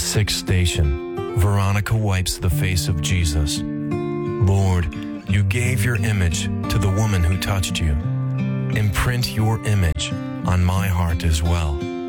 sixth station, Veronica wipes the face of Jesus. Lord, you gave your image to the woman who touched you. Imprint your image on my heart as well.